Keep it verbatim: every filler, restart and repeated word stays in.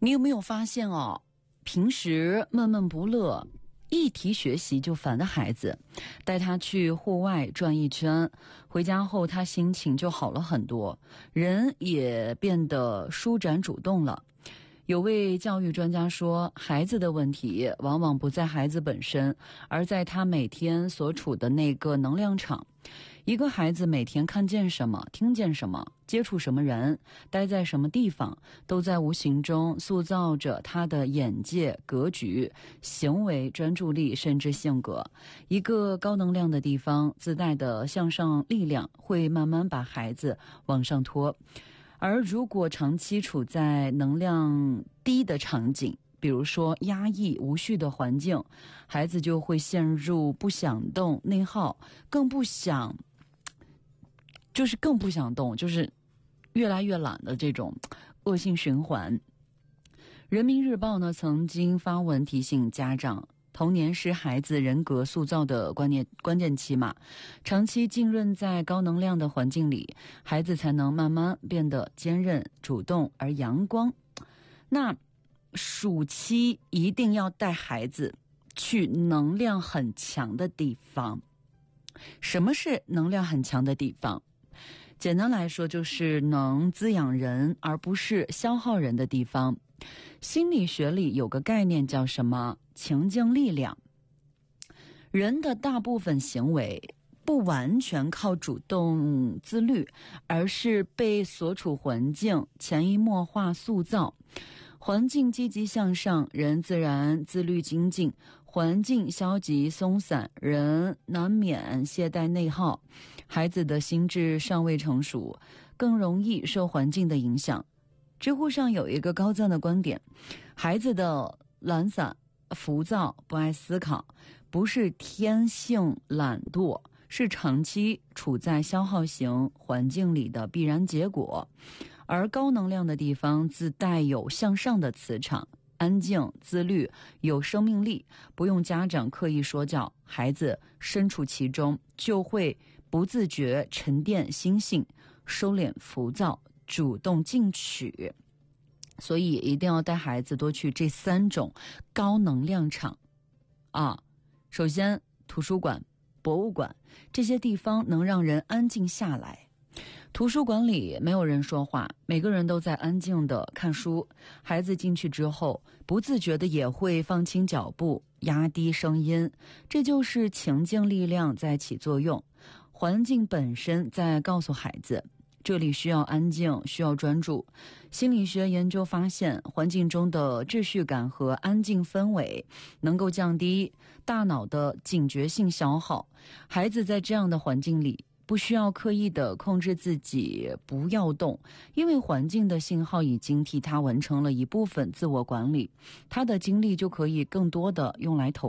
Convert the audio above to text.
你有没有发现哦，平时闷闷不乐，一提学习就烦的孩子，带他去户外转一圈，回家后他心情就好了很多，人也变得舒展主动了。有位教育专家说，孩子的问题往往不在孩子本身，而在他每天所处的那个能量场。一个孩子每天看见什么，听见什么，接触什么人，待在什么地方，都在无形中塑造着他的眼界、格局、行为、专注力，甚至性格。一个高能量的地方，自带的向上力量会慢慢把孩子往上拖。而如果长期处在能量低的场景，比如说压抑无序的环境，孩子就会陷入不想动、内耗，更不想就是更不想动，就是越来越懒的这种恶性循环。人民日报呢曾经发文提醒家长，童年是孩子人格塑造的关键关键期嘛，长期浸润在高能量的环境里，孩子才能慢慢变得坚韧、主动而阳光。那暑期一定要带孩子去能量很强的地方。什么是能量很强的地方？简单来说，就是能滋养人而不是消耗人的地方。心理学里有个概念叫什么？情境力量。人的大部分行为不完全靠主动自律，而是被所处环境潜移默化塑造。环境积极向上，人自然自律精进；环境消极松散，人难免懈怠内耗。孩子的心智尚未成熟，更容易受环境的影响。知乎上有一个高赞的观点，孩子的懒散、浮躁、不爱思考，不是天性懒惰，是长期处在消耗型环境里的必然结果。而高能量的地方自带有向上的磁场，安静、自律、有生命力，不用家长刻意说教，孩子身处其中就会不自觉沉淀心性，收敛浮躁，主动进取。所以一定要带孩子多去这三种高能量场啊！首先，图书馆、博物馆这些地方能让人安静下来。图书馆里没有人说话，每个人都在安静地看书。孩子进去之后，不自觉的也会放轻脚步，压低声音，这就是情境力量在起作用。环境本身在告诉孩子，这里需要安静，需要专注。心理学研究发现，环境中的秩序感和安静氛围能够降低大脑的警觉性消耗。孩子在这样的环境里，不需要刻意的控制自己不要动，因为环境的信号已经替他完成了一部分自我管理，他的精力就可以更多的用来投